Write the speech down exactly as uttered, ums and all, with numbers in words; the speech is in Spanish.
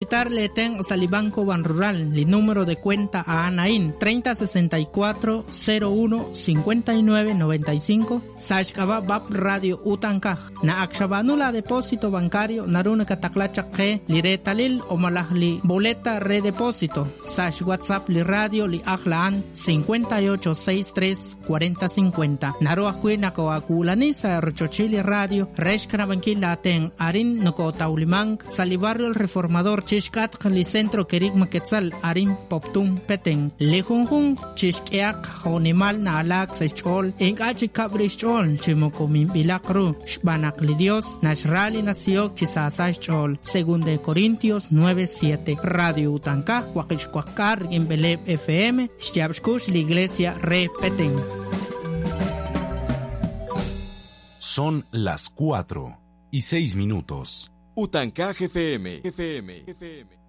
depositarle ten Salibanco Ban Rural, el número de cuenta a Anaín treinta sesenta y cuatro cero uno cincuenta y nueve noventa y cinco, Sashkaba Bab Radio Utankaj, na akshabanula depósito bancario naruna kataklacha que lire talil o malahli boleta redepósito, Sash WhatsApp li radio li ajlaan cincuenta y ocho sesenta y tres cuarenta cincuenta, naroa kuina ko akulanisa rochochili radio, reshkana banquila ten arin no ko taulimang, salibarrio el reformador chishkat li centro kerigma quetzal arin poptum peteng, lejunjun chishkeak honimal na alak se chol, en achi kabrish chol, chimokomim bilakru, shbanak li Dios, nashrali nasiok chisasas chol, según de Corintios nueve siete, Radio Utankaj, Huaquichhuascar, Gimbeleb F M, Shtiabshkush, la iglesia re peteng. Son las cuatro y seis minutos. Utankaj F M, F M, F M.